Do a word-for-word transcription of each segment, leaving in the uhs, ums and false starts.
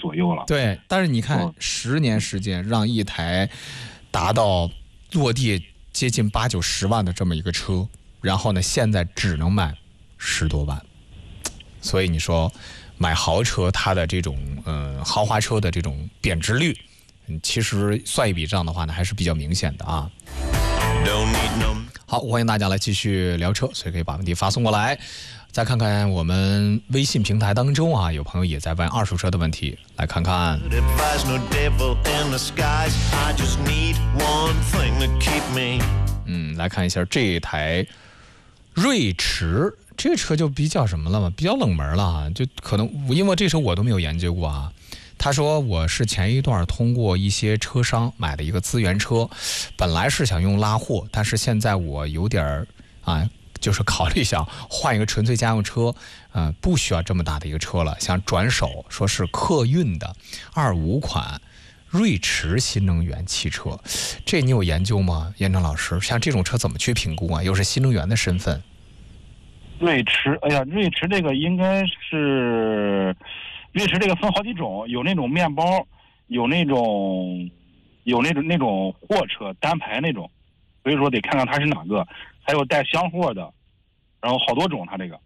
左右了。 对，但是你看，十、嗯、年时间让一台达到落地接近八九十万的这么一个车，然后呢，现在只能卖十多万。所以你说买豪车，它的这种呃豪华车的这种贬值率，嗯，其实算一笔账的话呢，还是比较明显的啊。好，欢迎大家来继续聊车，所以可以把问题发送过来。再看看我们微信平台当中啊，有朋友也在问二手车的问题，来看看。嗯，来看一下这一台锐驰，这个车就比较什么了嘛，比较冷门了啊，就可能因为这车我都没有研究过啊。他说我是前一段通过一些车商买的一个资源车，本来是想用拉货，但是现在我有点啊，就是考虑想换一个纯粹家用车，呃，不需要这么大的一个车了，想转手，说是客运的二五款锐驰新能源汽车，这你有研究吗？燕正老师，像这种车怎么去评估啊？又是新能源的身份。 锐驰，哎呀，锐驰这个应该是。锐驰这个分好几种，有那种面包，有那种有那种那种货车单排那种，所以说得看看它是哪个，还有带厢货的，然后好多种它这个。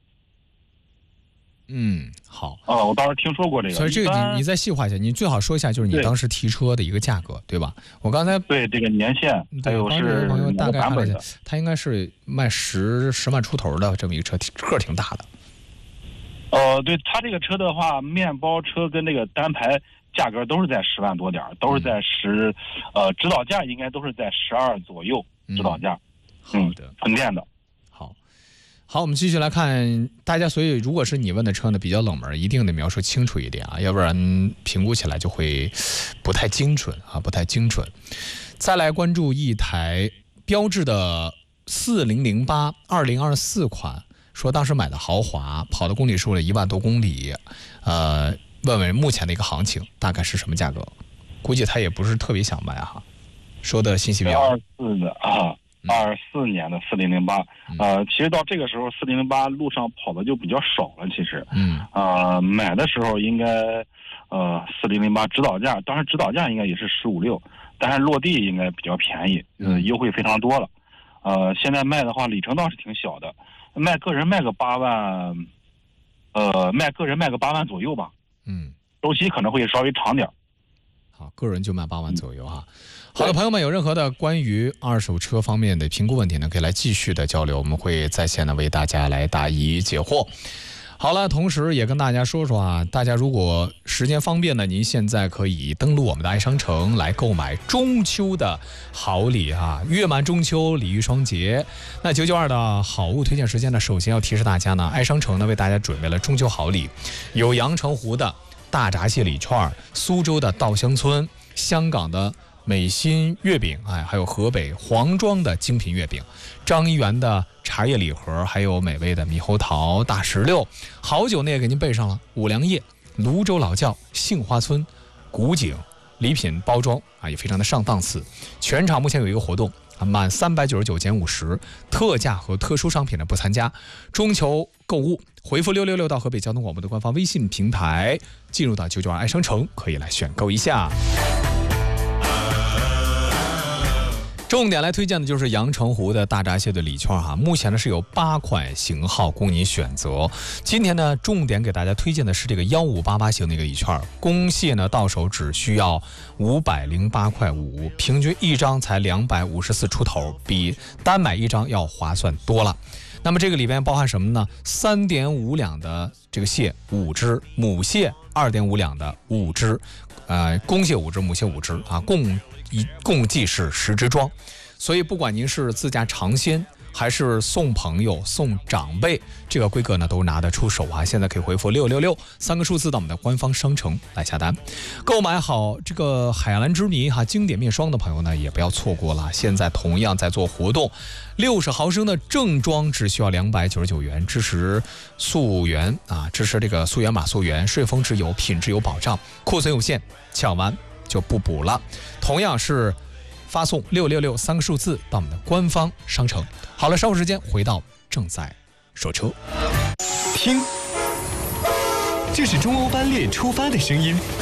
嗯，好。 哦，我当时听说过这个。 所以这个你你再细化一下，你最好说一下，就是你当时提车的一个价格， 对, 对吧？我刚才对这个年限，还有是朋友大概看了一下， 的， 它应该是卖十十万出头的这么一个车，个挺大的。 呃，对，它这个车的话，面包车跟这个单排价格都是在十万多点，都是在十，呃，指导价应该都是在十二左右，指导价。 嗯，好的， 纯电的。 好，好，我们继续来看大家。所以，如果是你问的车呢比较冷门，一定得描述清楚一点啊，要不然评估起来就会不太精准啊，不太精准。再来关注一台标致的四零零八二零二四款。说当时买的豪华，跑的公里数了一万多公里，呃，问问目前的一个行情大概是什么价格？估计他也不是特别想卖哈。说的信息比较二四的啊，二四年的四零零八，呃，其实到这个时候四零零八路上跑的就比较少了，其实， 嗯， 呃，买的时候应该，呃，四零零八指导价，当时指导价应该也是十五六，但是落地应该比较便宜，呃，优惠非常多了，呃，现在卖的话里程倒是挺小的。卖个人卖个八万，呃，卖个人卖个八万左右吧。 嗯， 周期可能会稍微长点。 好，个人就卖八万左右哈。嗯、好的，朋友们，有任何的关于二手车方面的评估问题呢，可以来继续的交流，我们会在线的为大家来答疑解惑。好了，同时也跟大家说说啊，大家如果时间方便呢，您现在可以登录我们的爱商城来购买中秋的好礼啊！月满中秋，礼遇双节。那九九二的好物推荐时间呢，首先要提示大家呢，爱商城呢为大家准备了中秋好礼，有阳澄湖的大闸蟹礼券，苏州的稻香村，香港的美心月饼，哎，还有河北黄庄的精品月饼，张一元的茶叶礼盒，还有美味的猕猴桃、大石榴，好酒呢也给您备上了，五粮液、泸州老窖、杏花村、古井礼品包装啊，也非常的上档次。全场目前有一个活动啊，满三百九十九减五十，特价和特殊商品呢不参加。中秋购物回复六六六到河北交通广播的官方微信平台，进入到九九二爱商城，可以来选购一下。重点来推荐的就是阳澄湖的大闸蟹的礼券哈，目前呢是有八款型号供您选择。今天呢，重点给大家推荐的是这个幺五八八型的一个礼券，公蟹呢到手只需要五百零八块五，平均一张才两百五十四出头，比单买一张要划算多了。那么这个里边包含什么呢？三点五两的这个蟹五只，母蟹二点五两的五只，呃，公蟹五只，母蟹五只啊，共一共计是十只装。所以不管您是自驾尝鲜，还是送朋友、送长辈，这个规格呢都拿得出手啊！现在可以回复六六六三个数字到我们的官方商城来下单，购买好这个海蓝之谜哈经典面霜的朋友呢，也不要错过了。现在同样在做活动，六十毫升的正装只需要两百九十九元，支持溯源啊，支持这个溯源码溯源，顺丰直邮，品质有保障，库存有限，抢完就不补了。同样是发送六六六三个数字到我们的官方商城。好了，稍后时间回到正在说车。 听，这是中欧班列出发的声音。